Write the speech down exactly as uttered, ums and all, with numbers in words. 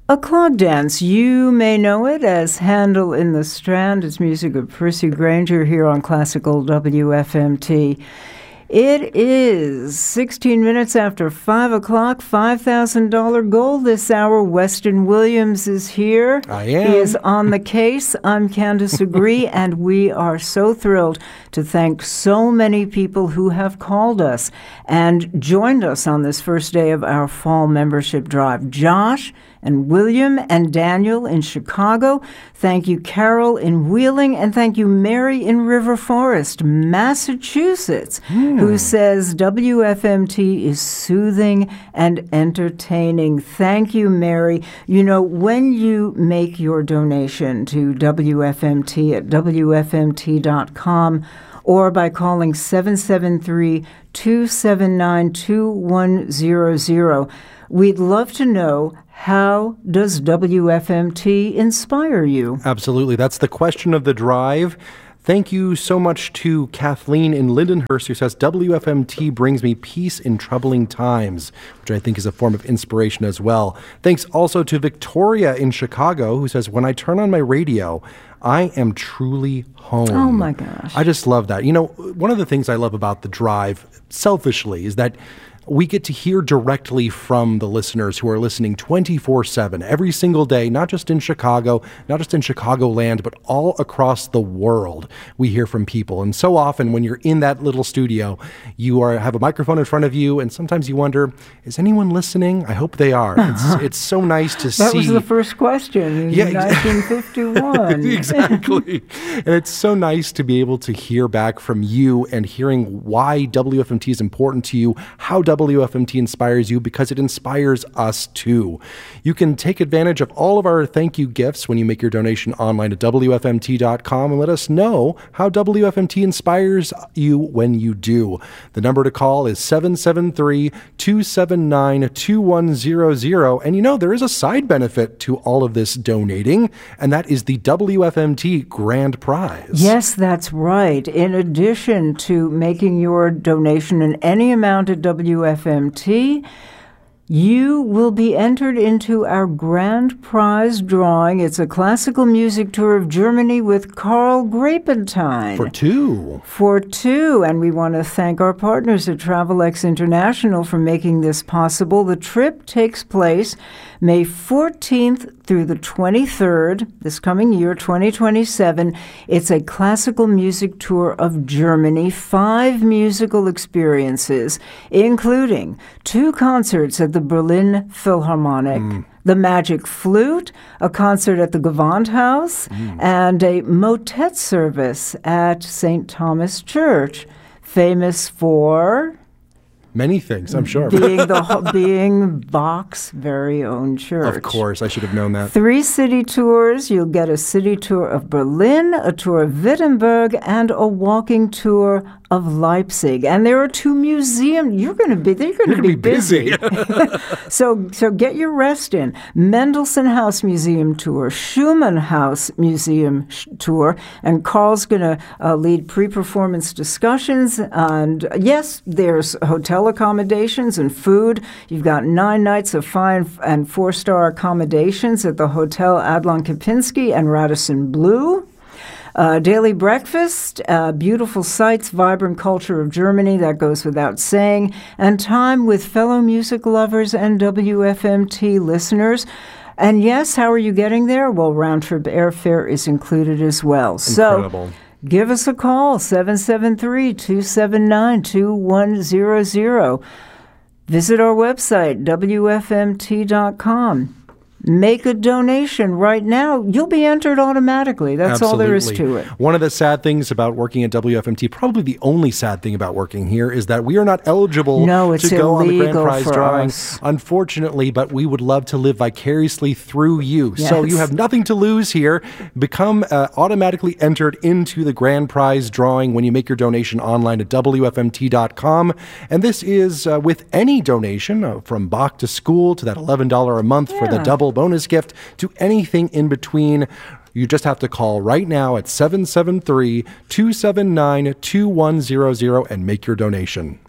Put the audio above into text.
A clog dance, you may know it as Handel in the Strand. It's music of Percy Granger here on Classical W F M T. It is sixteen minutes after five o'clock, five thousand dollars goal this hour. Weston Williams is here. I am. He is on the case. I'm Candace Agree, and we are so thrilled to thank so many people who have called us and joined us on this first day of our fall membership drive. Josh and William and Daniel in Chicago. Thank you, Carol in Wheeling, and thank you, Mary in River Forest, Massachusetts, hmm. who says W F M T is soothing and entertaining. Thank you, Mary. You know, when you make your donation to W F M T at W F M T dot com, or by calling seven seven three, two seven nine, two one zero zero, we'd love to know, how does W F M T inspire you? Absolutely. That's the question of the drive. Thank you so much to Kathleen in Lindenhurst, who says, W F M T brings me peace in troubling times, which I think is a form of inspiration as well. Thanks also to Victoria in Chicago, who says, when I turn on my radio, I am truly home. Oh, my gosh. I just love that. You know, one of the things I love about the drive, selfishly, is that we get to hear directly from the listeners who are listening twenty-four seven every single day, not just in Chicago, not just in Chicagoland, but all across the world. We hear from people. And so often when you're in that little studio, you are have a microphone in front of you, and sometimes you wonder, is anyone listening? I hope they are. It's, it's so nice to that see. That was the first question in yeah, nineteen fifty-one. Exactly. And it's so nice to be able to hear back from you and hearing why W F M T is important to you, how W F M T inspires you, because it inspires us too. You can take advantage of all of our thank you gifts when you make your donation online at W F M T dot com and let us know how W F M T inspires you when you do. The number to call is seven seven three, two seven nine, two one zero zero. And you know, there is a side benefit to all of this donating, and that is the W F M T Grand Prize. Yes, that's right. In addition to making your donation in any amount at W F M T, you will be entered into our grand prize drawing. It's a classical music tour of Germany with Carl Grapentine. For two. For two. And we want to thank our partners at TravelX International for making this possible. The trip takes place May fourteenth through the twenty-third, this coming year, twenty twenty-seven. It's a classical music tour of Germany, five musical experiences, including two concerts at the Berlin Philharmonic, mm. the Magic Flute, a concert at the Gewandhaus, mm. and a motet service at Saint Thomas Church, famous for many things, I'm sure. being the being Bach's very own church. Of course, I should have known that. Three city tours. You'll get a city tour of Berlin, a tour of Wittenberg, and a walking tour of Leipzig. And there are two museums. You're going to be You're going to be, be busy. busy. so, so get your rest in. Mendelssohn House Museum tour, Schumann House Museum sh- tour, and Carl's going to uh, lead pre-performance discussions. And uh, yes, there's hotel accommodations and food. You've got nine nights of fine and four-star accommodations at the Hotel Adlon Kempinski and Radisson Blu. Uh, daily breakfast, uh, beautiful sights, vibrant culture of Germany, that goes without saying, and time with fellow music lovers and W F M T listeners. And yes, how are you getting there? Well, round-trip airfare is included as well. Incredible. So give us a call, seven seven three, two seven nine, two one zero zero. Visit our website, W F M T dot com. Make a donation right now. You'll be entered automatically. That's Absolutely. all there is to it. One of the sad things about working at W F M T, probably the only sad thing about working here, is that we are not eligible no, it's to go on the grand prize for drawing, us. Unfortunately, but we would love to live vicariously through you. Yes. So you have nothing to lose here. Become uh, automatically entered into the grand prize drawing when you make your donation online at W F M T dot com. And this is uh, with any donation, uh, from Bach to school to that eleven dollars a month yeah. for the double bonus gift to anything in between. You just have to call right now at seven seven three, two seven nine, two one zero zero and make your donation.